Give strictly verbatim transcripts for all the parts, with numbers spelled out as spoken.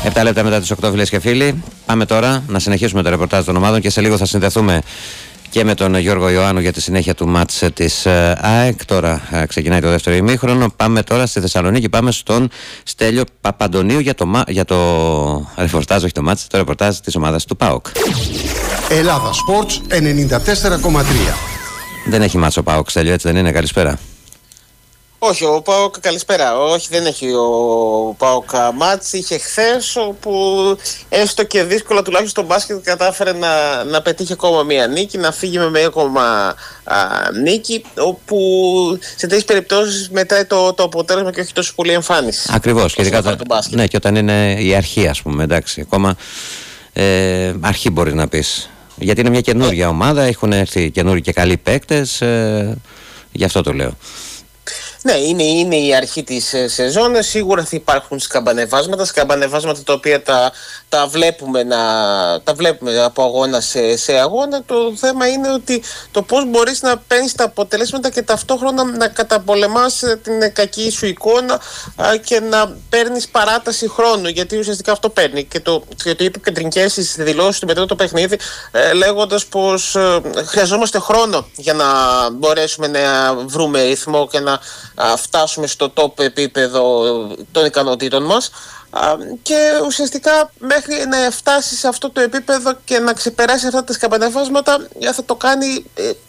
επτά λεπτά μετά τις οκτώ, φίλες και φίλοι. Πάμε τώρα να συνεχίσουμε το ρεπορτάζ των ομάδων και σε λίγο θα συνδεθούμε και με τον Γιώργο Ιωάννου για τη συνέχεια του μάτς της ΑΕΚ. Τώρα ξεκινάει το δεύτερο ημίχρονο. Πάμε τώρα στη Θεσσαλονίκη. Πάμε στον Στέλιο Παπαντονίου για το, για το ρεπορτάζ, όχι το μάτς, το ρεπορτάζ της ομάδας του ΠΑΟΚ. Ελλάδα Sports ενενήντα τέσσερα κόμμα τρία. Δεν έχει μάτς ο ΠΑΟΚ, Στέλιο, έτσι δεν είναι? Καλησπέρα. Όχι, ο ΠΑΟΚ, καλησπέρα. Όχι, δεν έχει ο ΠΑΟΚ μάτς. Είχε χθες, όπου έστω και δύσκολα τουλάχιστον το μπάσκετ κατάφερε να, να πετύχει ακόμα μία νίκη, να φύγει με μία ακόμα α, νίκη, όπου σε τέτοιες περιπτώσεις μετράει το, το αποτέλεσμα και όχι τόσο πολύ εμφάνιση. Ακριβώς. Και, το ναι, και όταν είναι η αρχή, ας πούμε, εντάξει, ακόμα ε, αρχή μπορείς να πεις. Γιατί είναι μια καινούργια ομάδα, έχουν έρθει καινούργιοι και καλοί παίκτες, ε, γι' αυτό το λέω. Ναι, είναι, είναι η αρχή της ε, σεζόν. Σίγουρα θα υπάρχουν σκαμπανεβάσματα, σκαμπανεβάσματα τα οποία τα, τα, βλέπουμε, να, τα βλέπουμε από αγώνα σε, σε αγώνα. Το θέμα είναι ότι το πώς μπορείς να παίρνεις τα αποτελέσματα και ταυτόχρονα να καταπολεμάς την κακή σου εικόνα α, και να παίρνεις παράταση χρόνου, γιατί ουσιαστικά αυτό παίρνει. Και το, και το είπε και Τρινκές στις δηλώσεις του μετά το παιχνίδι, ε, λέγοντας πως ε, χρειαζόμαστε χρόνο για να μπορέσουμε να βρούμε ρυθμό και να φτάσουμε στο top επίπεδο των ικανοτήτων μας, και ουσιαστικά μέχρι να φτάσει σε αυτό το επίπεδο και να ξεπεράσει αυτά τα σκαμπανεβάσματα θα το κάνει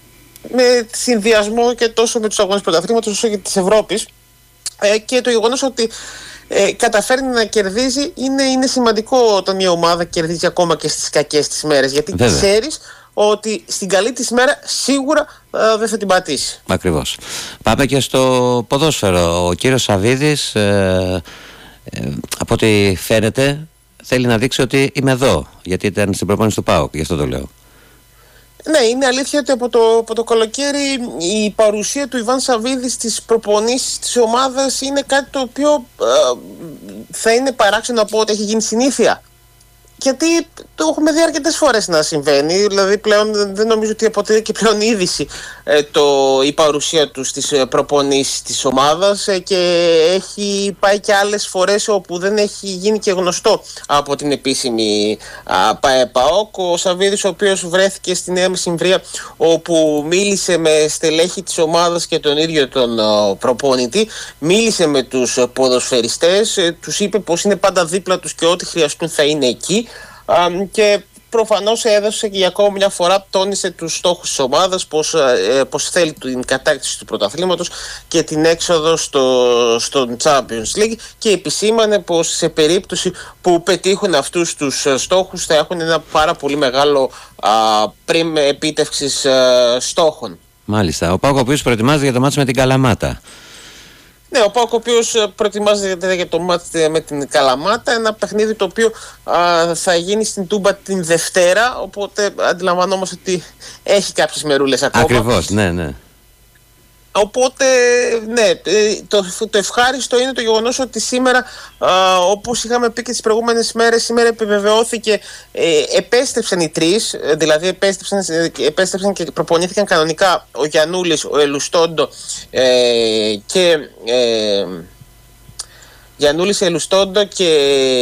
με συνδυασμό και τόσο με τους αγώνες πρωταθλήματος όσο και της Ευρώπης, και το γεγονός ότι Ε, καταφέρνει να κερδίζει είναι, είναι σημαντικό όταν μια ομάδα κερδίζει ακόμα και στις κακές της μέρες, γιατί ξέρεις ότι στην καλή της μέρα σίγουρα ε, δεν θα την πατήσει. Ακριβώς. Πάμε και στο ποδόσφαιρο. Ο κύριος Σαββίδης, ε, ε, από ό,τι φαίνεται, θέλει να δείξει ότι είμαι εδώ, γιατί ήταν στην προπόνηση του ΠΑΟΚ, γι' αυτό το λέω. Ναι, είναι αλήθεια ότι από το, από το καλοκαίρι η παρουσία του Ιβάν Σαββίδη στις προπονήσεις της ομάδας είναι κάτι το οποίο ε, θα είναι παράξενο να πω ότι έχει γίνει συνήθεια. Γιατί το έχουμε δει αρκετές φορές να συμβαίνει, δηλαδή πλέον δεν νομίζω ότι αποτελεί και πλέον είδηση ε, το, η παρουσία του στις προπονήσεις της ομάδας, ε, και έχει πάει και άλλες φορές όπου δεν έχει γίνει και γνωστό από την επίσημη ΠΑΕΠΑΟΚ. Ο Σαββίδης, ο οποίος βρέθηκε στη Νέα Μεσημβρία, όπου μίλησε με στελέχη της ομάδας και τον ίδιο τον ο, προπονητή, μίλησε με τους ποδοσφαιριστές, ε, τους είπε πως είναι πάντα δίπλα τους και ό,τι χρειαστούν θα είναι εκεί. Um, και προφανώς έδωσε και για ακόμα μια φορά, τόνισε τους στόχους της ομάδας, πως, ε, πως θέλει την κατάκτηση του πρωταθλήματος και την έξοδο στο, στο Champions League, και επισήμανε πως σε περίπτωση που πετύχουν αυτούς τους στόχους θα έχουν ένα πάρα πολύ μεγάλο α, πριν επίτευξης α, στόχων. Μάλιστα. Ο ΠΑΟΚ, ο οποίος προετοιμάζεται για το μάτς με την Καλαμάτα. Ναι, ο ΠΑΟΚ, ο οποίος προετοιμάζεται για το μάτι με την Καλαμάτα, ένα παιχνίδι το οποίο α, θα γίνει στην Τούμπα την Δευτέρα, οπότε αντιλαμβανόμαστε ότι έχει κάποιες μερούλες ακόμα. Ακριβώς, ναι, ναι. Οπότε, ναι, το, το ευχάριστο είναι το γεγονός ότι σήμερα, α, όπως είχαμε πει και τις προηγούμενες μέρες, σήμερα επιβεβαιώθηκε, ε, επέστρεψαν οι τρεις, δηλαδή επέστρεψαν, επέστρεψαν και προπονήθηκαν κανονικά ο Γιαννούλης, ο Ελουστόντο ε, και ε, Γιαννούλης, Ελουστόντο και,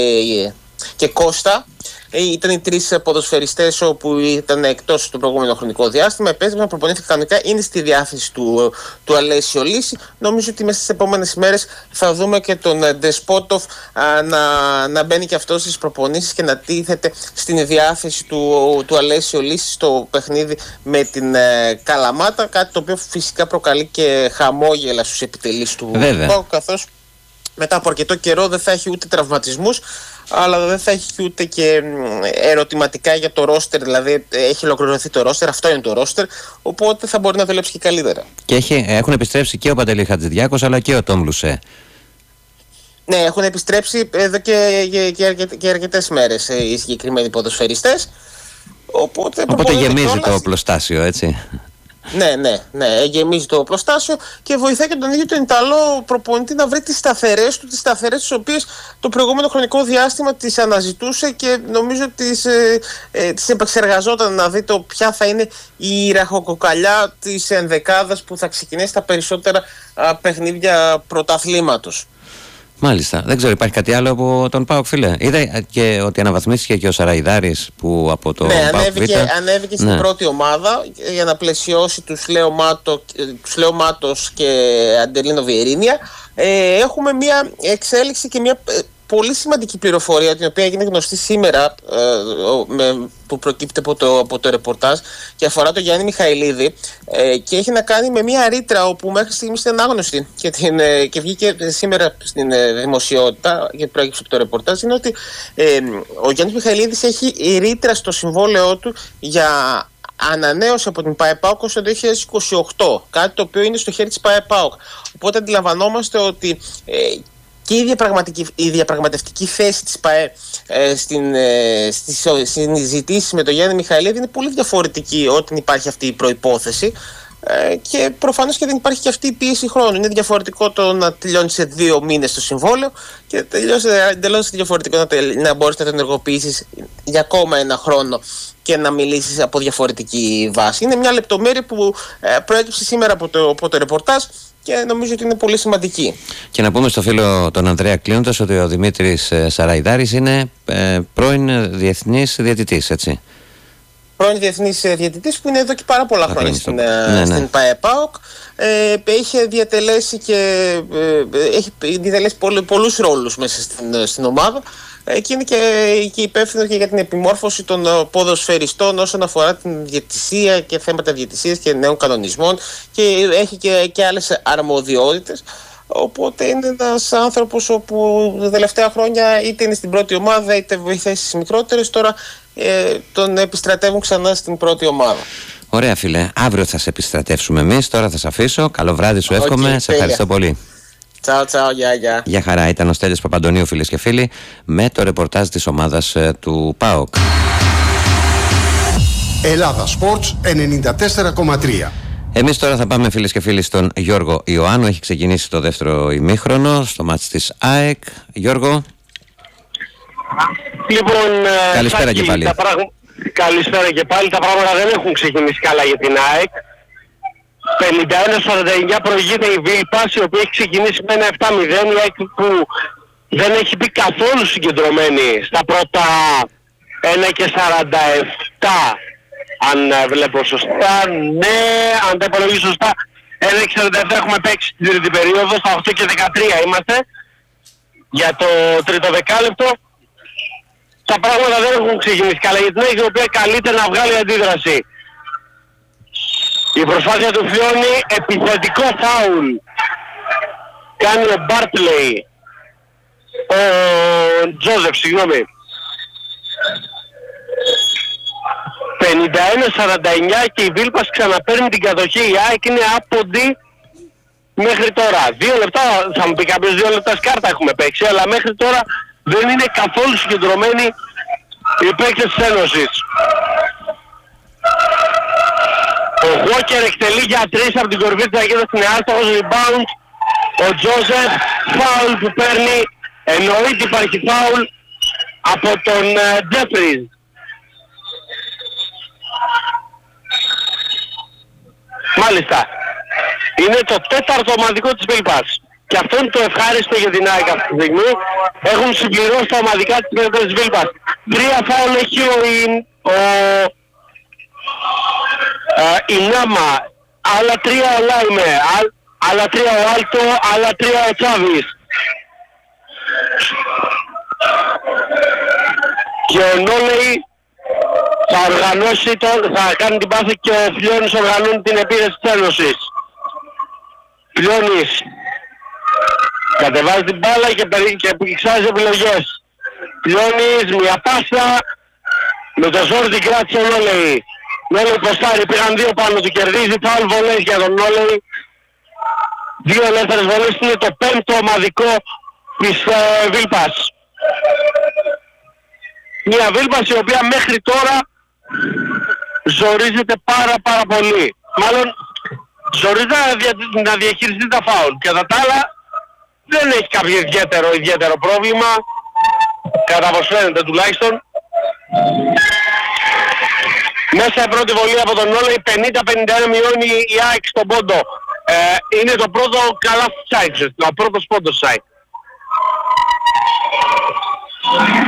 και Κώστα. Ήταν οι τρεις ποδοσφαιριστές όπου ήταν εκτός το προηγούμενο χρονικό διάστημα. Επέστρεψαν, προπονήθηκαν κανονικά, είναι στη διάθεση του, του Αλέσιο Λύση. Νομίζω ότι μέσα στις επόμενες ημέρες θα δούμε και τον Ντεσπότοφ α, να, να μπαίνει και αυτός στις προπονήσεις και να τίθεται στην διάθεση του, του Αλέσιο Λύση στο παιχνίδι με την ε, Καλαμάτα. Κάτι το οποίο φυσικά προκαλεί και χαμόγελα στους επιτελείς του ΠΑΟΚ, καθώς μετά από αρκετό καιρό δεν θα έχει ούτε τραυματισμούς, αλλά δεν θα έχει ούτε και ερωτηματικά για το ρόστερ, δηλαδή έχει ολοκληρωθεί το ρόστερ, αυτό είναι το ρόστερ, οπότε θα μπορεί να δουλέψει και καλύτερα. Και έχει, έχουν επιστρέψει και ο Παντελή Χατζηδιάκος αλλά και ο Τόμ Λουσέ. Ναι, έχουν επιστρέψει εδώ και, και, και, αρκε, και αρκετές μέρες οι συγκεκριμένοι ποδοσφαιριστές. Οπότε, οπότε γεμίζει όλας... το οπλοστάσιο, έτσι. Ναι, ναι, ναι, γεμίζει το προστάσιο και βοηθάει και τον ίδιο τον Ιταλό προπονητή να βρει τις σταθερές του, τις σταθερές τις οποίες το προηγούμενο χρονικό διάστημα τις αναζητούσε και νομίζω τις, ε, ε, τις επεξεργαζόταν, να δει το ποια θα είναι η ραχοκοκαλιά της ενδεκάδας που θα ξεκινήσει τα περισσότερα α, παιχνίδια πρωταθλήματος. Μάλιστα. Δεν ξέρω, υπάρχει κάτι άλλο από τον ΠΑΟΚ, φίλε? Είδα και ότι αναβαθμίστηκε και ο Σαραϊδάρης που από το ναι, ΠΑΟΚ ανέβηκε, ανέβηκε στην ναι. πρώτη ομάδα για να πλαισιώσει τους Λέο, Μάτο, τους Λέο Μάτος και Αντελίνο Βιερίνια. Ε, έχουμε μια εξέλιξη και μια πολύ σημαντική πληροφορία, την οποία έγινε γνωστή σήμερα, ε, με, που προκύπτει από το, από το ρεπορτάζ και αφορά τον Γιάννη Μιχαηλίδη, ε, και έχει να κάνει με μια ρήτρα όπου μέχρι στιγμής ήταν άγνωστη και, την, ε, και βγήκε σήμερα στην ε, δημοσιότητα και προέκυψε από το ρεπορτάζ. Είναι ότι ε, ο Γιάννης Μιχαηλίδης έχει ρήτρα στο συμβόλαιό του για ανανέωση από την ΠΑΕΠΑΟΚ στο δύο χιλιάδες είκοσι οκτώ, κάτι το οποίο είναι στο χέρι της ΠΑΕΠΑΟΚ. Οπότε αντιλαμβανόμαστε ότι ε, και η, η διαπραγματευτική θέση της ΠΑΕ ε, στην, ε, στις συζητήσεις με τον Γιάννη Μιχαηλίδη είναι πολύ διαφορετική όταν υπάρχει αυτή η προϋπόθεση, ε, και προφανώς και δεν υπάρχει και αυτή η πίεση χρόνου. Είναι διαφορετικό το να τελειώνει σε δύο μήνες το συμβόλαιο και εντελώς διαφορετικό να, τελ, να μπορείς να το ενεργοποιήσεις για ακόμα ένα χρόνο και να μιλήσεις από διαφορετική βάση. Είναι μια λεπτομέρεια που ε, προέκυψε σήμερα από το, από το ρεπορτάζ και νομίζω ότι είναι πολύ σημαντική. Και να πούμε στο φίλο τον Ανδρέα κλείνοντας ότι ο Δημήτρης Σαραϊδάρης είναι ε, πρώην διεθνής διαιτητής, έτσι. Πρώην διεθνής διαιτητής που είναι εδώ και πάρα πολλά χρόνια στην, ναι, ναι. στην ΠΑΕΠΑΟΚ. Ε, είχε διατελέσει και ε, έχει διατελέσει πολλ, πολλούς ρόλους μέσα στην, στην ομάδα. Και είναι και, και υπεύθυνο και για την επιμόρφωση των ποδοσφαιριστών όσον αφορά την διαιτησία και θέματα διαιτησίας και νέων κανονισμών, και έχει και, και άλλες αρμοδιότητες. Οπότε είναι ένας άνθρωπος όπου τα τελευταία χρόνια είτε είναι στην πρώτη ομάδα είτε βοηθάει στις μικρότερες, τώρα ε, τον επιστρατεύουν ξανά στην πρώτη ομάδα. Ωραία, φίλε, αύριο θα σε επιστρατεύσουμε εμείς. Τώρα θα σε αφήσω. Καλό βράδυ σου εύχομαι. Okay, σε ευχαριστώ πολύ. Τσάου, τσάου, γεια, γεια. Γεια χαρά, ήταν ο Στέλιος Παπαντονίου, φίλες και φίλοι, με το ρεπορτάζ της ομάδας ε, του ΠΑΟΚ. Ελλάδα Sports ενενήντα τέσσερα κόμμα τρία. Εμείς τώρα θα πάμε, φίλες και φίλοι, στον Γιώργο Ιωάννου. Έχει ξεκινήσει το δεύτερο ημίχρονο στο μάτς της ΑΕΚ. Γιώργο. Λοιπόν, καλησπέρα Σάκη, και πάλι. Τα πραγ... Καλησπέρα και πάλι. Τα πράγματα δεν έχουν ξεκινήσει καλά για την ΑΕΚ. πενήντα ένα σαράντα εννιά προηγείται η Βίλπας, η οποία έχει ξεκινήσει με ένα επτά μηδέν. Η ΑΕΚ που δεν έχει μπει καθόλου συγκεντρωμένη στα πρώτα ένα και σαράντα επτά. Αν βλέπω σωστά, ναι, αν δεν υπολογίζω σωστά, ένα και σαράντα επτά έχουμε παίξει την τρίτη περίοδο, στα οκτώ και δεκατρία είμαστε για το τρίτο δεκάλεπτο. Τα πράγματα δεν έχουν ξεκινήσει καλά για την ΑΕΚ, η οποία καλείται να βγάλει αντίδραση. Η προσπάθεια του Φιόνι, επιθετικό φάουλ κάνει ο Μπάρτλεϊ, ο Τζόζεφ, συγγνώμη. πενήντα ένα σαράντα εννιά και η Βίλπας ξαναπαίρνει την κατοχή. Η ΑΕΚ είναι άποντη μέχρι τώρα. Δύο λεπτά, θα μου πει κάποιος, δύο λεπτά σκάρτα έχουμε παίξει, αλλά μέχρι τώρα δεν είναι καθόλου συγκεντρωμένοι οι παίκτες της Ένωσης. Ο Γόκερ εκτελεί για τρεις από την κορυφή της αγίδας, στην άστοχος rebound. Ο Τζόζεφ, φάουλ που παίρνει, εννοείται υπάρχει φάουλ από τον Τζέφριζ. Μάλιστα. Είναι το τέταρτο ομαδικό της Βίλπας. Και αυτό είναι το ευχάριστο για την ΑΕΚ αυτή τη στιγμή. Έχουν συμπληρώσει τα ομαδικά της της Βίλπας. Τρία φάουλ έχει ο, ο, Uh, η Νάμα, άλλα τρία ο Λάιμε, άλλα τρία ο Άλτο, άλλα τρία ο Τσάβης. Και ο Νόλεϊ θα οργανώσει, το, θα κάνει την πάθη και ο Φλιώνης οργανώνει την επίθεση της Ένωσης. Φλιώνης κατεβάζει την μπάλα και, και εξάζει επιλογές. Φλιώνης, μια πάσα, με το ζόρι την κράτησε ο Νόλεϊ. Νόλεϊ ποστάρι, πήγαν δύο πάνω του, κερδίζει φάουλ βολές για τον Νόλεϊ. Δύο ελεύθερες βολές, είναι το πέμπτο ομαδικό της ε, Βίλπας. Μια Βίλπας η οποία μέχρι τώρα ζορίζεται πάρα πάρα πολύ. Μάλλον ζορίζεται να, δια, να διαχειριστεί τα φάουλ. Κατά τα άλλα δεν έχει κάποιο ιδιαίτερο, ιδιαίτερο πρόβλημα. Κατά πως φαίνεται τουλάχιστον. Μέσα η πρώτη βολή από τον Νόλεϊ, πενήντα πενήντα ένα μειώνει η ΑΕΚ στον πόντο. Ε, είναι το πρώτο καλά της ΑΕΚ, ο πρώτος πόντος της ΑΕΚ.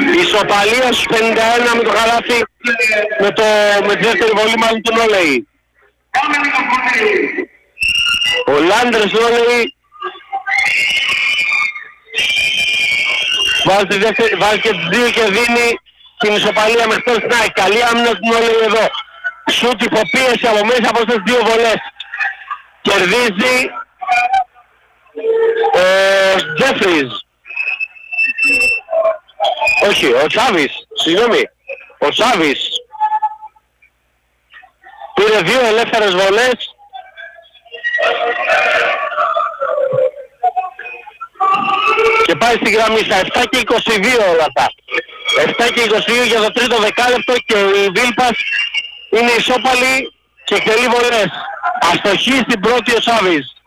Ισοπαλία στους πενήντα ένα με το καλάθι, με, το, με τη δεύτερη βολή μάλλον του Νόλεϊ. Ο Λάντρες Νόλεϊ βάζει, δεύτερη, βάζει και τις δύο και δίνει την ισοπαλία μέχρι τώρα στην ΑΕΚ. Καλή άμυνα του Νόλεϊ εδώ. Σούτ υποπίεση από μέσα από αυτές τις δύο βολές. Κερδίζει ο Τζέφρις. Όχι, ο Τσάβης, συγγνώμη. Ο Τσάβης πήρε δύο ελεύθερες βολές. Και πάει στη γραμμή στα επτά και είκοσι δύο όλα αυτά. επτά και είκοσι δύο για το τρίτο δεκάλεπτο και η Βίλπας είναι ισόπαλη και εκτελεί βολές. Αστοχή στην πρώτη ο Σάβης.